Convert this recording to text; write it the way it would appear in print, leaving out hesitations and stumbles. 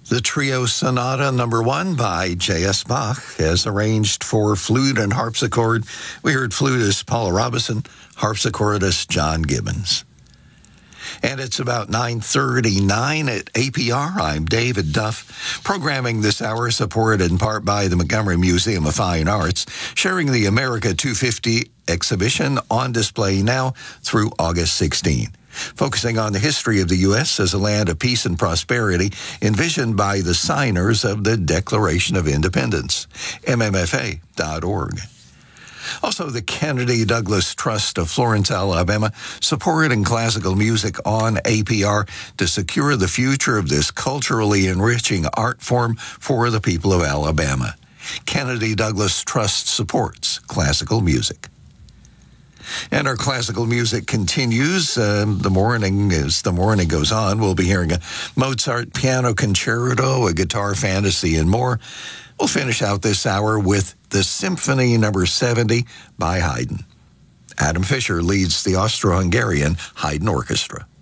The Trio Sonata Number 1 by J.S. Bach, as arranged for flute and harpsichord. We heard flutist Paula Robison, harpsichordist John Gibbons. And it's about 9:39 at APR. I'm David Duff. Programming this hour supported in part by the Montgomery Museum of Fine Arts, sharing the America 250 exhibition on display now through August 16. Focusing on the history of the U.S. as a land of peace and prosperity, envisioned by the signers of the Declaration of Independence, mmfa.org. Also, the Kennedy Douglas Trust of Florence, Alabama, supporting classical music on APR to secure the future of this culturally enriching art form for the people of Alabama. Kennedy Douglas Trust supports classical music. And our classical music continues. As the morning goes on, we'll be hearing a Mozart piano concerto, a guitar fantasy, and more. We'll finish out this hour with the Symphony No. 70 by Haydn. Adam Fisher leads the Austro-Hungarian Haydn Orchestra.